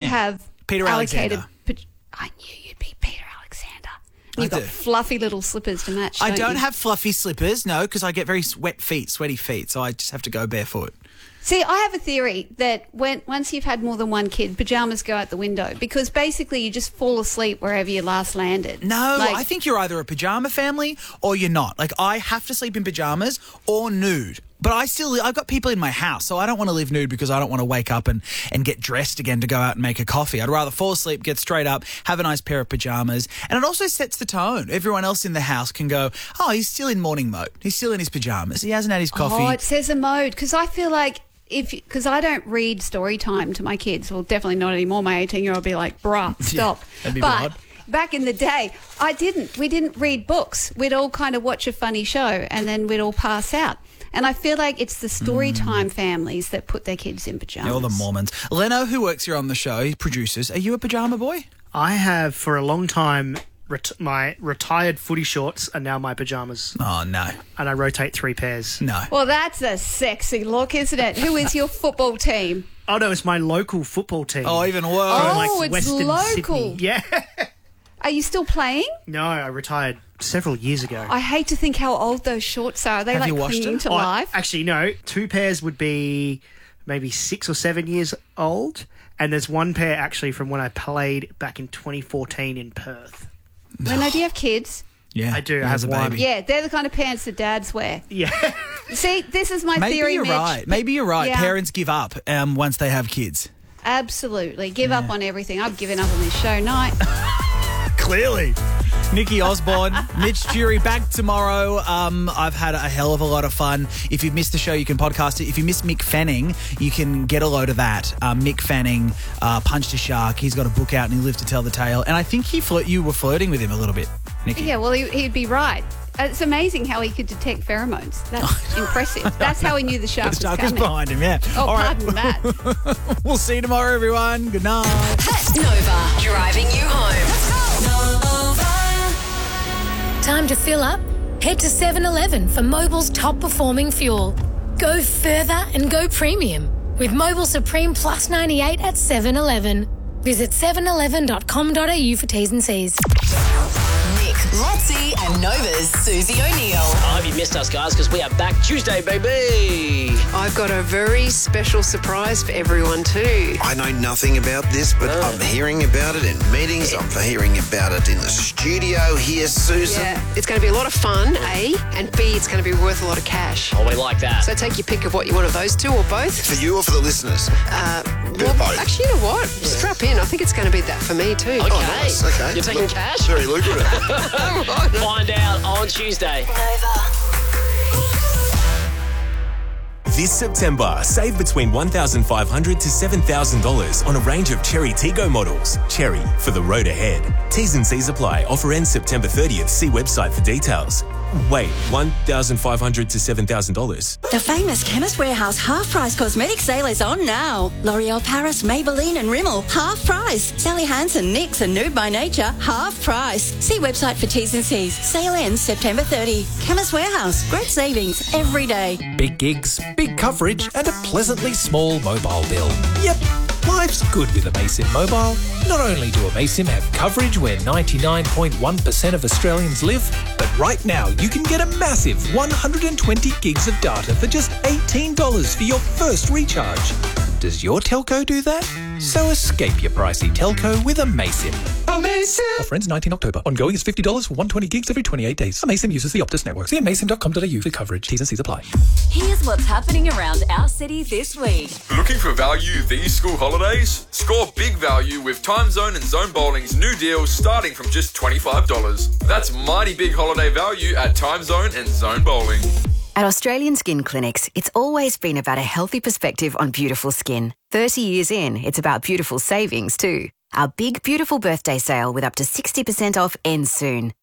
have Peter allocated... Alexander. I knew you'd be Peter Alexander. I You've got do. fluffy little slippers to match, I don't you? have fluffy slippers, no, because I get very sweaty feet, so I just have to go barefoot. See, I have a theory that once you've had more than one kid, pajamas go out the window because basically you just fall asleep wherever you last landed. No, Like- I think you're either a pajama family or you're not. Like, I have to sleep in pajamas or nude. But I've got people in my house, so I don't want to live nude because I don't want to wake up and get dressed again to go out and make a coffee. I'd rather fall asleep, get straight up, have a nice pair of pajamas. And it also sets the tone. Everyone else in the house can go, oh, he's still in morning mode. He's still in his pajamas. He hasn't had his coffee. Oh, it says a mode because I feel like because I don't read story time to my kids, well, definitely not anymore. My 18-year-old will be like, bruh, stop. that'd be but odd. back in the day, we didn't read books. We'd all kind of watch a funny show and then we'd all pass out. And I feel like it's the story time families that put their kids in pajamas. All the Mormons. Leno, who works here on the show, he produces. Are you a pajama boy? I have, for a long time, my retired footy shorts are now my pajamas. Oh, no. And I rotate 3 pairs. No. Well, that's a sexy look, isn't it? Who is your football team? Oh, no, it's my local football team. Oh, even worse. Oh, it's Western local. Sydney. Yeah. Are you still playing? No, I retired several years ago. I hate to think how old those shorts are. Are they Have like you washed clinging them? to life? Actually, no. 2 pairs would be maybe 6 or 7 years old. And there's 1 pair actually from when I played back in 2014 in Perth. Leno, do you have kids? Yeah, I do. he I has have a one. baby. Yeah, they're the kind of pants that dads wear. Yeah. See, this is my Maybe theory, you're Mitch. right. Maybe you're right. Yeah. Parents give up once they have kids. Absolutely. Give up on everything. I've given up on this show night. Clearly. Nikki Osborne, Mitch Jury back tomorrow. I've had a hell of a lot of fun. If you've missed the show, you can podcast it. If you miss Mick Fanning, you can get a load of that. Mick Fanning punched a shark. He's got a book out and he lived to tell the tale. And I think you were flirting with him a little bit, Nikki. Yeah, well, he'd be right. It's amazing how he could detect pheromones. That's impressive. That's how he knew the shark The shark was was coming. behind him, yeah. Oh, All right. pardon that. We'll see you tomorrow, everyone. Good night. Pet Nova, driving you home. Time to fill up? Head to 7-Eleven for Mobil's top performing fuel. Go further and go premium with Mobil Supreme Plus 98 at 7-Eleven. Visit 7eleven.com.au for T's and C's. Nick, Lotzi, and Nova's Susie O'Neill. I hope you missed us, guys, because we are back Tuesday, baby. I've got a very special surprise for everyone too. I know nothing about this, but I'm hearing about it in meetings. I'm hearing about it in the studio here, Susan. Yeah, it's going to be a lot of fun, A, and B, it's going to be worth a lot of cash. Oh, we like that. So take your pick of what you want of those two or both. For you or for the listeners? Well, both. actually, you know what? Strap in. I think it's going to be that for me too. Okay. Oh, nice. Okay. You're taking cash? Very lucrative. Find out on Tuesday. This September, save between $1,500 to $7,000 on a range of Cherry Tiggo models. Cherry, for the road ahead. T's and C's apply. Offer ends September 30th. See website for details. Wait, $1,500 to $7,000? The famous Chemist Warehouse half-price cosmetic sale is on now. L'Oreal Paris, Maybelline and Rimmel, half price. Sally Hansen, NYX and Nude by Nature, half price. See website for T's and C's. Sale ends September 30. Chemist Warehouse, great savings every day. Big gigs, big coverage and a pleasantly small mobile bill. Yep, life's good with Amasim Mobile. Not only do Amasim have coverage where 99.1% of Australians live, but right now you can get a massive 120 gigs of data for just $18 for your first recharge. Does your telco do that? So escape your pricey telco with Amasim. Amasim! Offer ends 19 October. Ongoing is $50 for 120 gigs every 28 days. Amasim uses the Optus network. See amasim.com.au for coverage. T's and C's apply. Here's what's happening around our city this week. Looking for value these school holidays? Score big value with Time Zone and Zone Bowling's new deals starting from just $25. That's mighty big holiday value at Time Zone and Zone Bowling. At Australian Skin Clinics, it's always been about a healthy perspective on beautiful skin. 30 years in, it's about beautiful savings too. Our big, beautiful birthday sale with up to 60% off ends soon.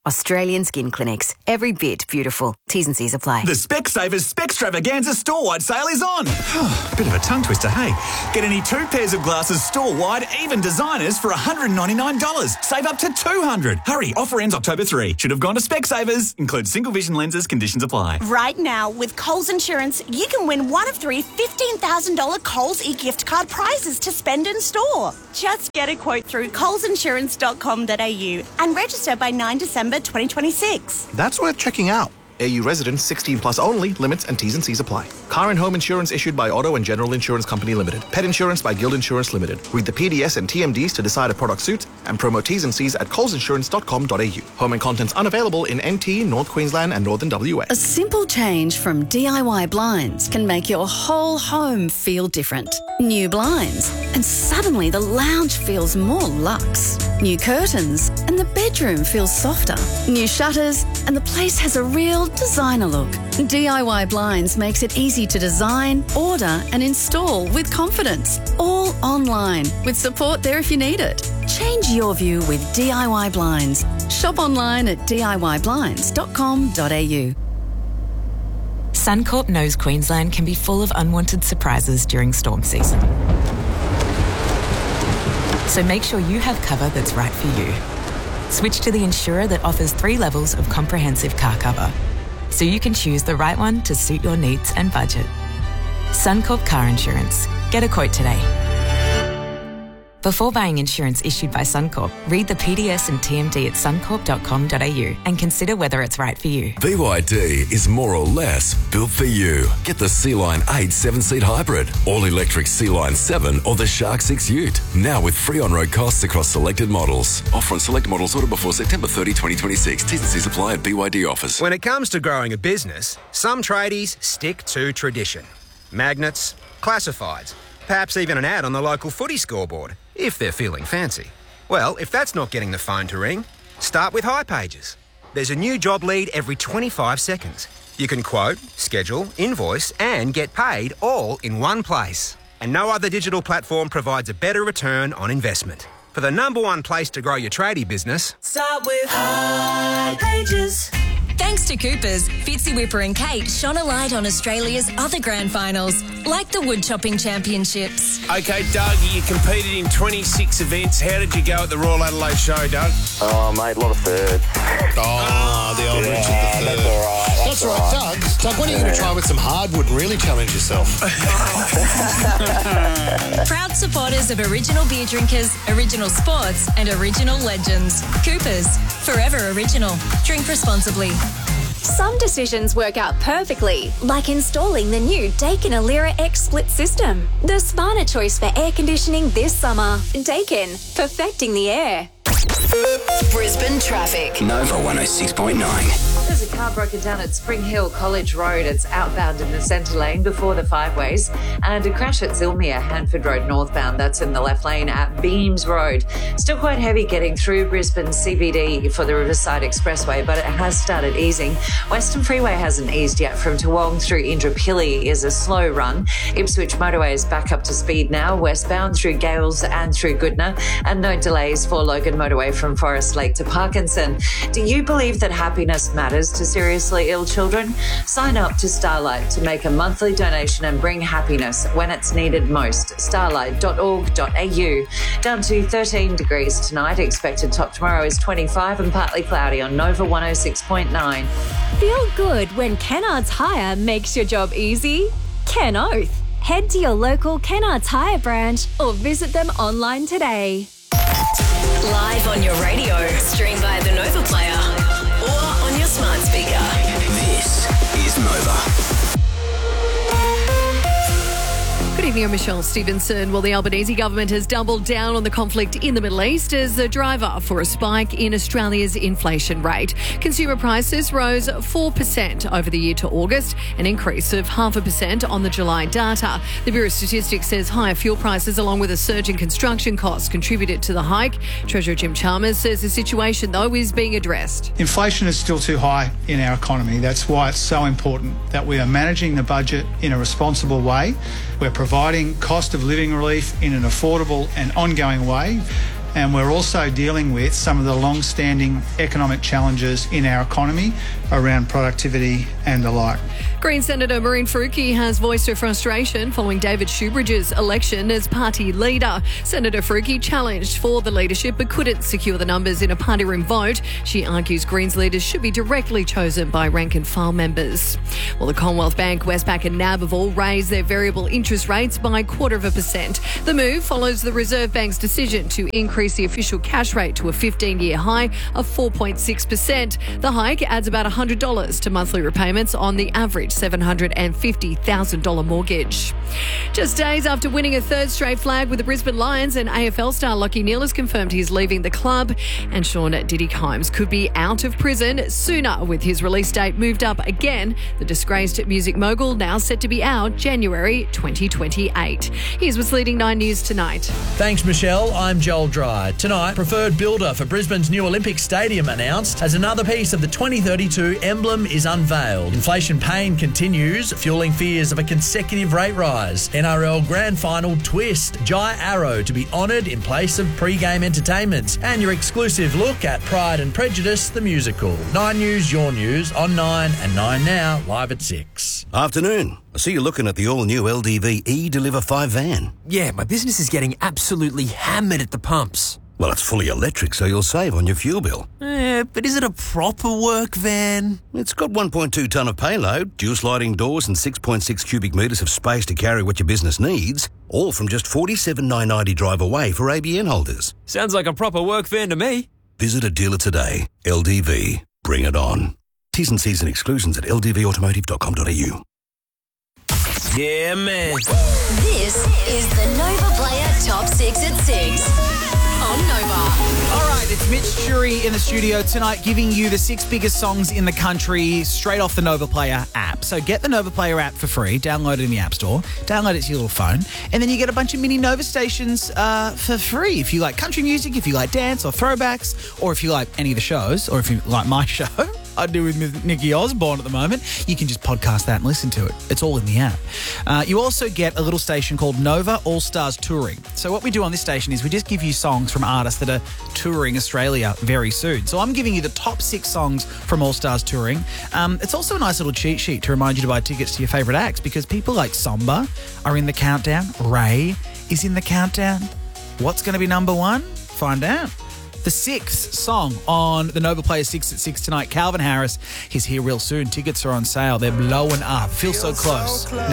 Australian Skin Clinics. Every bit beautiful. T's and C's apply. The Specsavers Specstravaganza store-wide sale is on. Bit of a tongue twister, hey? Get any 2 pairs of glasses store-wide, even designers, for $199. Save up to $200. Hurry, offer ends October 3. Should have gone to Specsavers. Includes single vision lenses, conditions apply. Right now, with Coles Insurance, you can win one of 3 $15,000 Coles e-gift card prizes to spend in store. Just get a quote through colesinsurance.com.au and register by 9 December 2026. That's worth checking out. AU residents 16 plus only. Limits and T's and C's apply. Car and home insurance issued by Auto and General Insurance Company Limited. Pet insurance by Guild Insurance Limited. Read the PDS and TMDs to decide a product suits and promo T's and C's at colesinsurance.com.au. Home and contents unavailable in NT, North Queensland and Northern WA. A simple change from DIY blinds can make your whole home feel different. New blinds, and suddenly the lounge feels more luxe. New curtains, and the bedroom feels softer. New shutters, and the place has a real designer look. DIY Blinds makes it easy to design, order and install with confidence. All online, with support there if you need it. Change your view with DIY Blinds. Shop online at DIYblinds.com.au. Suncorp knows Queensland can be full of unwanted surprises during storm season. So make sure you have cover that's right for you. Switch to the insurer that offers 3 levels of comprehensive car cover, so you can choose the right one to suit your needs and budget. Suncorp Car Insurance. Get a quote today. Before buying insurance issued by Suncorp, read the PDS and TMD at suncorp.com.au and consider whether it's right for you. BYD is more or less built for you. Get the Sea-Line 8 7-seat hybrid, all-electric Sea-Line 7 or the Shark 6 Ute. Now with free on-road costs across selected models. Offer on select models ordered before September 30, 2026. T's and C's apply at BYD offers. When it comes to growing a business, some tradies stick to tradition. Magnets, classifieds, perhaps even an ad on the local footy scoreboard, if they're feeling fancy. Well, if that's not getting the phone to ring, start with hipages. There's a new job lead every 25 seconds. You can quote, schedule, invoice and get paid all in one place. And no other digital platform provides a better return on investment. For the #1 place to grow your tradie business, start with hipages. Thanks to Coopers, Fitzy Whipper and Kate shone a light on Australia's other grand finals, like the Wood Chopping Championships. Okay, Doug, you competed in 26 events. How did you go at the Royal Adelaide Show, Doug? Oh, mate, a lot of thirds. Oh, the old Richard the Third. That's all right. That's right, Doug, when are you going to try with some hardwood and really challenge yourself? Proud supporters of original beer drinkers, original sports and original legends. Coopers, forever original. Drink responsibly. Some decisions work out perfectly, like installing the new Daikin Alira X split system. The smarter choice for air conditioning this summer. Daikin, perfecting the air. Brisbane traffic. Nova 106.9. There's a car broken down at Spring Hill College Road. It's outbound in the centre lane before the Five Ways. And a crash at Zilmere, Hanford Road northbound. That's in the left lane at Beams Road. Still quite heavy getting through Brisbane CBD for the Riverside Expressway, but it has started easing. Western Freeway hasn't eased yet. From Toowong through Indooroopilly is a slow run. Ipswich Motorway is back up to speed now, westbound through Gales and through Goodna. And no delays for Logan Motorway from Forest Lake to Parkinson. Do you believe that happiness matters to seriously ill children? Sign up to Starlight to make a monthly donation and bring happiness when it's needed most. Starlight.org.au. Down to 13 degrees tonight. Expected top tomorrow is 25 and partly cloudy on Nova 106.9. Feel good when Kennards Hire makes your job easy? Ken Oath. Head to your local Kennards Hire branch or visit them online today. Live on your radio, stream via the Nova Player or on your smart speaker. This is Nova. Good evening, I'm Michelle Stevenson. Well, the Albanese government has doubled down on the conflict in the Middle East as a driver for a spike in Australia's inflation rate. Consumer prices rose 4% over the year to August, an increase of 0.5% on the July data. The Bureau of Statistics says higher fuel prices along with a surge in construction costs contributed to the hike. Treasurer Jim Chalmers says the situation, though, is being addressed. Inflation is still too high in our economy. That's why it's so important that we are managing the budget in a responsible way. We're providing cost of living relief in an affordable and ongoing way. And we're also dealing with some of the long-standing economic challenges in our economy around productivity and the like. Green Senator Maureen Faruqi has voiced her frustration following David Shoebridge's election as party leader. Senator Faruqi challenged for the leadership but couldn't secure the numbers in a party room vote. She argues Greens leaders should be directly chosen by rank and file members. Well, the Commonwealth Bank, Westpac and NAB have all raised their variable interest rates by 0.25%. The move follows the Reserve Bank's decision to increase the official cash rate to a 15-year high of 4.6%. The hike adds about $100 to monthly repayments on the average $750,000 mortgage. Just days after winning a third straight flag with the Brisbane Lions, and AFL star Lachie Neale has confirmed he's leaving the club, and Sean Diddy Combs could be out of prison sooner, with his release date moved up again. The disgraced music mogul now set to be out January 2028. Here's what's leading 9 News tonight. Thanks, Michelle. I'm Joel Dry. Tonight, preferred builder for Brisbane's new Olympic Stadium announced as another piece of the 2032 emblem is unveiled. Inflation pain continues, fueling fears of a consecutive rate rise. NRL Grand Final twist. Jai Arrow to be honoured in place of pre-game entertainment. And your exclusive look at Pride and Prejudice, the musical. 9 News, your news, on 9 and 9 Now, live at 6. Afternoon. I see you looking at the all-new LDV E-Deliver 5 van. Yeah, my business is getting absolutely hammered at the pumps. Well, it's fully electric, so you'll save on your fuel bill. But is it a proper work van? It's got 1.2 tonne of payload, dual sliding doors and 6.6 cubic metres of space to carry what your business needs, all from just $47,990 drive away for ABN holders. Sounds like a proper work van to me. Visit a dealer today. LDV. Bring it on. T's and C's and exclusions at ldvautomotive.com.au. Yeah, man. This is the Nova Player Top 6 at 6 on Nova. All right, it's Mitch Shuri in the studio tonight giving you the 6 biggest songs in the country straight off the Nova Player app. So get the Nova Player app for free, download it in the App Store, download it to your little phone, and then you get a bunch of mini Nova stations for free. If you like country music, if you like dance or throwbacks, or if you like any of the shows, or if you like my show, I do with Nikki Osborne at the moment, you can just podcast that and listen to it. It's all in the app. You also get a little station called Nova All Stars Touring. So what we do on this station is we just give you songs from artists that are touring Australia very soon. So I'm giving you the top 6 songs from All Stars Touring. It's also a nice little cheat sheet to remind you to buy tickets to your favourite acts, because people like Somba are in the countdown. Ray is in the countdown. What's going to be number 1? Find out. The 6th song on the Nova Player 6 at 6 tonight, Calvin Harris. He's here real soon. Tickets are on sale. They're blowing up. Feel so close.